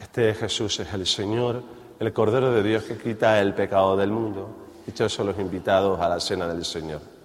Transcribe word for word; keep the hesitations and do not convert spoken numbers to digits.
Este Jesús es el Señor, el Cordero de Dios que quita el pecado del mundo. Dichosos los invitados a la cena del Señor.